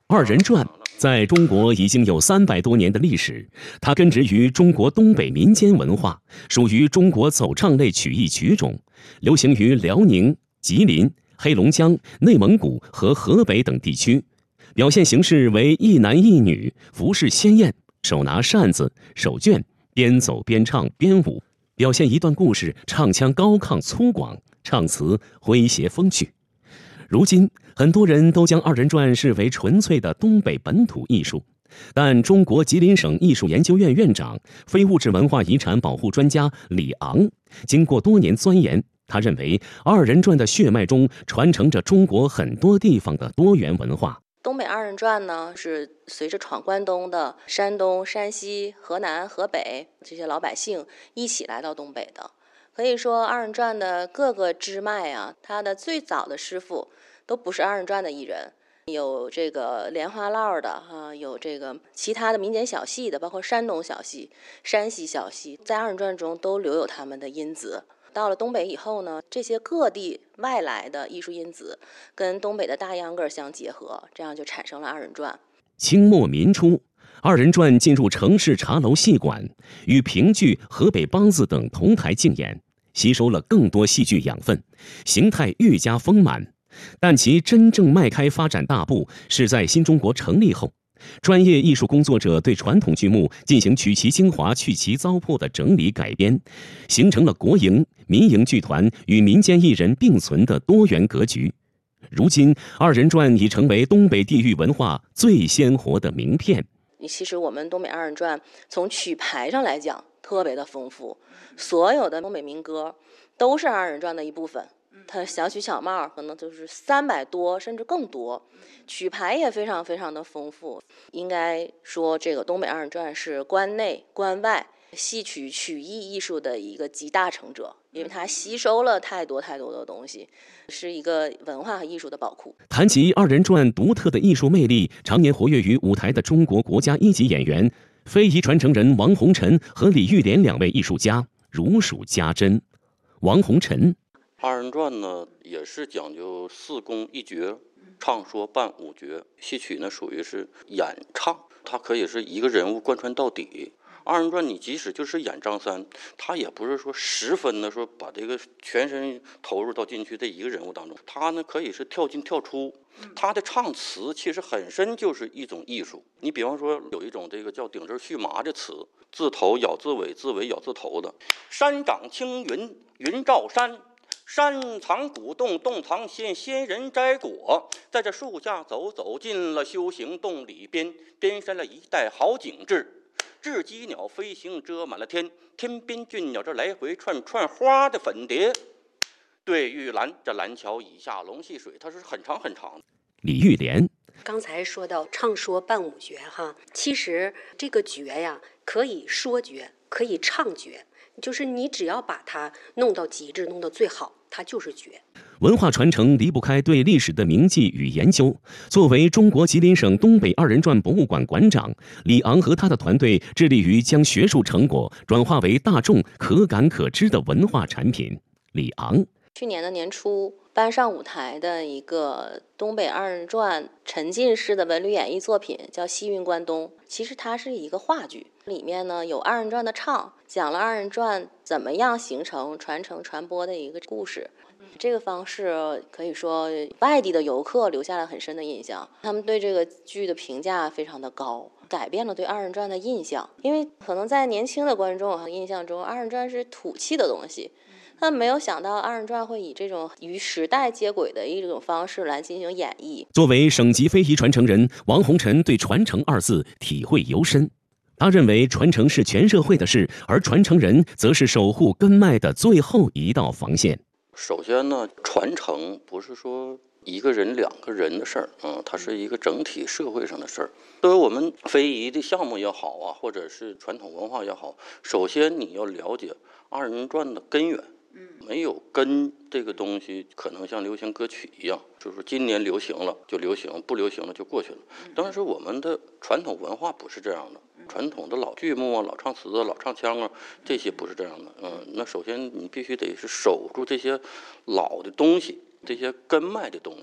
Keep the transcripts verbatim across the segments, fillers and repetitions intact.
二人转在中国已经有三百多年的历史，它根植于中国东北民间文化，属于中国走唱类曲艺曲种，流行于辽宁、吉林、黑龙江、内蒙古和河北等地区。表现形式为一男一女，服饰鲜艳，手拿扇子、手绢，边走边唱边舞，表现一段故事，唱腔高亢粗犷，唱词诙谐风趣。如今，很多人都将二人转视为纯粹的东北本土艺术，但中国吉林省艺术研究院院长、非物质文化遗产保护专家李昂，经过多年钻研，他认为二人转的血脉中传承着中国很多地方的多元文化。 东北二人转呢，是随着闯关东的山东、山西、河南、河北这些老百姓一起来到东北的。可以说，二人转的各个支脉啊，它的最早的师傅都不是二人转的艺人，有这个莲花落的哈、啊，有这个其他的民间小戏的，包括山东小戏、山西小戏，在二人转中都留有他们的因子。到了东北以后呢，这些各地外来的艺术因子跟东北的大秧歌相结合，这样就产生了二人转。 清末民初，二人转进入城市茶楼戏馆，与评剧、河北梆子等同台竞演，吸收了更多戏剧养分，形态愈加丰满。但其真正迈开发展大步是在新中国成立后，专业艺术工作者对传统剧目进行取其精华、去其糟粕的整理改编，形成了国营、民营剧团与民间艺人并存的多元格局。如今，二人转已成为东北地域文化最鲜活的名片。 其实我们东北二人转从曲牌上来讲特别的丰富，所有的东北民歌都是二人转的一部分。它小曲小帽可能就是三百多甚至更多，曲牌也非常非常的丰富。应该说，这个东北二人转是关内关外戏曲曲艺艺术的一个集大成者，因为它吸收了太多太多的东西，是一个文化和艺术的宝库。 谈及二人转独特的艺术魅力，常年活跃于舞台的中国国家一级演员、非遗传承人王洪臣和李玉莲两位艺术家如数家珍。王洪臣， 二人转呢，也是讲究四功一绝，唱说伴舞绝。戏曲呢，属于是演唱，它可以是一个人物贯穿到底。二人转你即使就是演张三，他也不是说十分的说把这个全身投入到进去这一个人物当中，他呢可以是跳进跳出。他的唱词其实本身就是一种艺术。你比方说有一种这个叫顶针续麻的词，字头咬字尾，字尾咬字头的。山长青云，云罩山。山藏古洞，洞藏仙，仙人摘果。在这树下走，走进了修行洞里边，边山了一带好景致。雉鸡鸟飞行遮满了天，天边俊鸟这来回串串花的粉蝶。对玉兰，这蓝桥以下龙戏水，它是很长很长的。 李玉莲， 刚才说到唱说伴舞绝哈，其实这个绝呀，可以说绝，可以唱绝，就是你只要把它弄到极致，弄到最好，它就是绝。 文化传承离不开对历史的铭记与研究。作为中国吉林省东北二人转博物馆馆长，李昂和他的团队致力于将学术成果转化为大众可感可知的文化产品。李昂， 去年的年初搬上舞台的一个东北二人转沉浸式的文旅演绎作品叫《西云关东》，其实它是一个话剧，里面呢有二人转的唱，讲了二人转怎么样形成、传承、传播的一个故事。这个方式可以说外地的游客留下了很深的印象，他们对这个剧的评价非常的高，改变了对二人转的印象。因为可能在年轻的观众印象中，二人转是土气的东西，他没有想到二人转会以这种与时代接轨的一种方式来进行演绎。 作为省级非遗传承人，王洪臣对传承二字体会尤深。他认为传承是全社会的事，而传承人则是守护根脉的最后一道防线。 首先呢，传承不是说一个人两个人的事儿，嗯，它是一个整体社会上的事儿。对于我们非遗的项目也好啊，或者是传统文化也好，首先你要了解二人转的根源。没有根这个东西，可能像流行歌曲一样，就是今年流行了就流行，不流行了就过去了。但是我们的传统文化不是这样的，传统的老剧目啊、老唱词啊、老唱腔啊，这些不是这样的。嗯，那首先你必须得是守住这些老的东西，这些根脉的东西。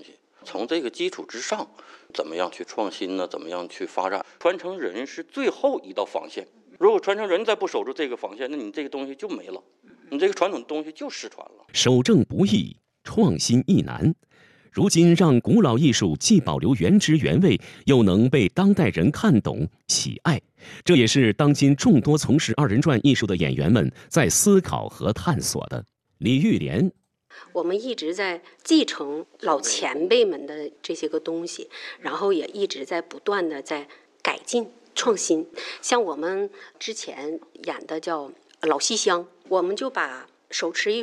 从这个基础之上，怎么样去创新呢？怎么样去发展？传承人是最后一道防线。如果传承人再不守住这个防线，那你这个东西就没了，你这个传统东西就失传了。 守正不易，创新亦难。如今让古老艺术既保留原汁原味，又能被当代人看懂喜爱，这也是当今众多从事二人转艺术的演员们在思考和探索的。李玉莲， 我们一直在继承老前辈们的这些个东西，然后也一直在不断的在改进创新。像我们之前演的叫《老戏香》，我们就把手持艺术